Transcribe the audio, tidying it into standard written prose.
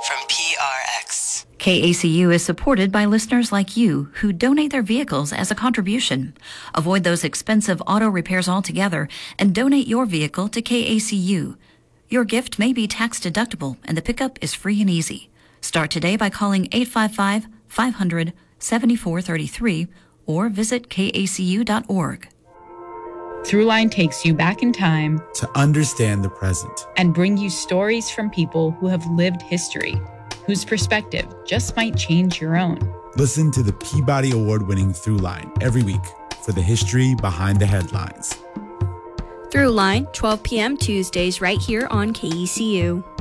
from PRX. KACU is supported by listeners like you who donate their vehicles as a contribution. Avoid those expensive auto repairs altogether and donate your vehicle to KACU. Your gift may be tax deductible and the pickup is free and easy. Start today by calling 855-500-7433 or visit kacu.org. Throughline takes you back in time to understand the present and bring you stories from people who have lived history, whose perspective just might change your own. Listen to the Peabody Award-winning Throughline every week for the history behind the headlines. Throughline, 12 p.m. Tuesdays right here on KECU.